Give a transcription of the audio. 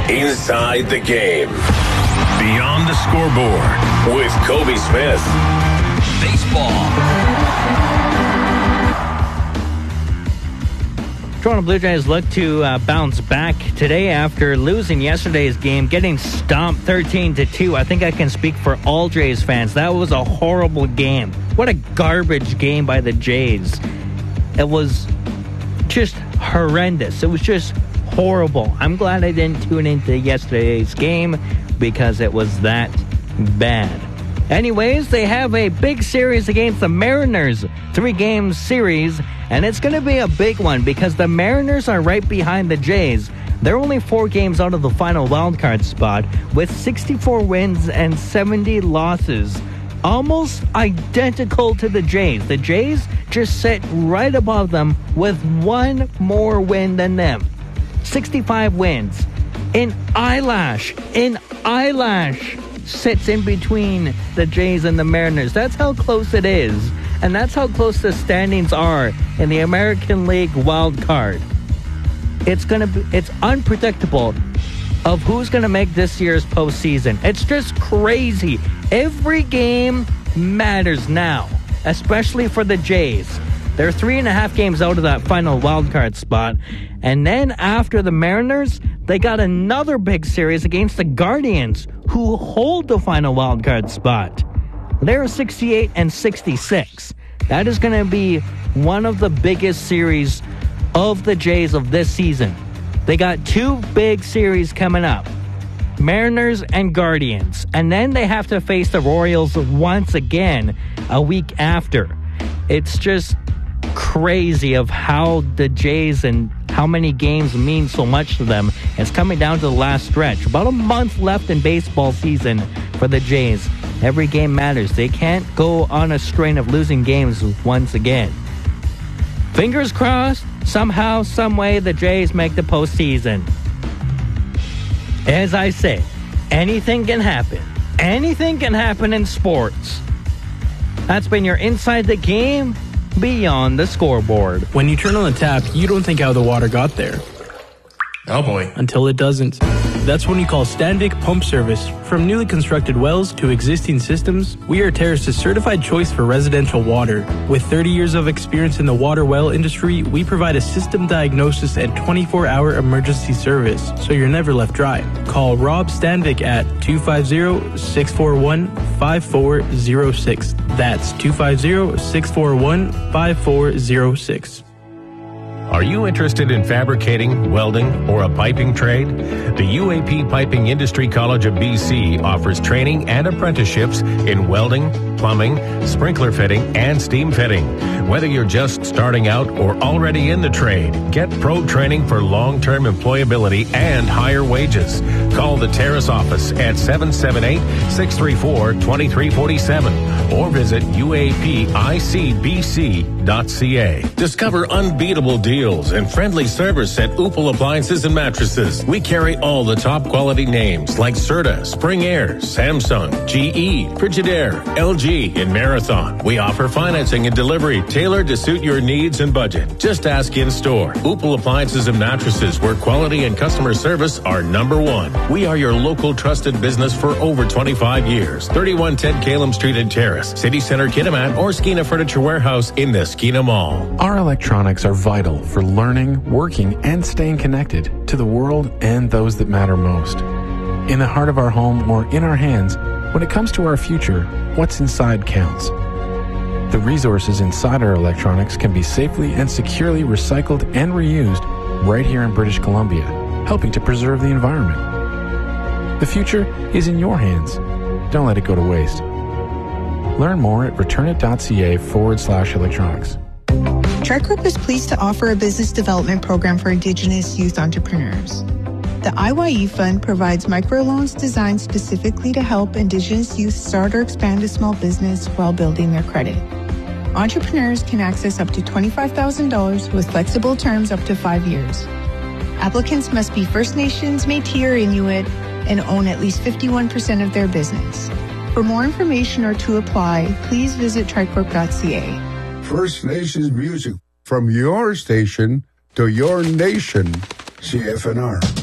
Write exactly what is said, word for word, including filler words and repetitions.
Inside the Game. Beyond the Scoreboard with Kobe Smith. Baseball. Toronto Blue Jays look to uh, bounce back today after losing yesterday's game, getting stomped thirteen to two. I think I can speak for all Jays fans. That was a horrible game. What a garbage game by the Jays. It was just horrendous. It was just horrible. I'm glad I didn't tune into yesterday's game because it was that bad. Anyways, they have a big series against the Mariners, three-game series, and it's going to be a big one because the Mariners are right behind the Jays. They're only four games out of the final wildcard spot with sixty-four wins and seventy losses, almost identical to the Jays. The Jays just sit right above them with one more win than them. sixty-five wins. In eyelash, in eyelash. Sits in between the Jays and the Mariners. That's how close it is. And that's how close the standings are in the American League wild card. It's gonna be it's unpredictable of who's gonna make this year's postseason. It's just crazy. Every game matters now, especially for the Jays. They're three and a half games out of that final wild card spot. And then after the Mariners, they got another big series against the Guardians, who hold the final wild card spot. They're sixty-eight and sixty-six. That is going to be one of the biggest series of the Jays of this season. They got two big series coming up, Mariners and Guardians. And then they have to face the Royals once again a week after. It's just crazy of how the Jays and how many games mean so much to them. It's coming down to the last stretch. About a month left in baseball season for the Jays. Every game matters. They can't go on a strain of losing games once again. Fingers crossed, somehow, some way, the Jays make the postseason. As I say, anything can happen. Anything can happen in sports. That's been your Inside the Game, Beyond the Scoreboard. When you turn on the tap, you don't think how the water got there. Oh boy. Until it doesn't. That's when you call Standvik Pump Service. From newly constructed wells to existing systems, we are Terrace's certified choice for residential water. With thirty years of experience in the water well industry, we provide a system diagnosis and twenty-four hour emergency service, so you're never left dry. Call Rob Standvik at two five zero, six four one, five four zero six. That's two five zero, six four one, five four zero six. Are you interested in fabricating, welding, or a piping trade? The U A P Piping Industry College of B C offers training and apprenticeships in welding, plumbing, sprinkler fitting, and steam fitting. Whether you're just starting out or already in the trade, get pro training for long-term employability and higher wages. Call the Terrace office at seven seven eight, six three four, two three four seven or visit U A P I C B C dot C A. Discover unbeatable deals and friendly service at Opal Appliances and Mattresses. We carry all the top quality names like Serta, Spring Air, Samsung, G E, Frigidaire, L G, and Marathon. We offer financing and delivery tailored to suit your needs and budget. Just ask in store. Opal Appliances and Mattresses, where quality and customer service are number one. We are your local trusted business for over twenty-five years. thirty-one ten Calum Street in Terrace, City Center Kitimat, or Skeena Furniture Warehouse in the Skeena Mall. Our electronics are vital for learning, working, and staying connected to the world and those that matter most. In the heart of our home or in our hands, when it comes to our future, what's inside counts. The resources inside our electronics can be safely and securely recycled and reused right here in British Columbia, helping to preserve the environment. The future is in your hands. Don't let it go to waste. Learn more at returnit.ca forward slash electronics. TriCorp is pleased to offer a business development program for Indigenous youth entrepreneurs. The I Y E Fund provides microloans designed specifically to help Indigenous youth start or expand a small business while building their credit. Entrepreneurs can access up to twenty-five thousand dollars with flexible terms up to five years. Applicants must be First Nations, Métis, or Inuit and own at least fifty-one percent of their business. For more information or to apply, please visit tricorp dot c a. First Nations music from your station to your nation, C F N R.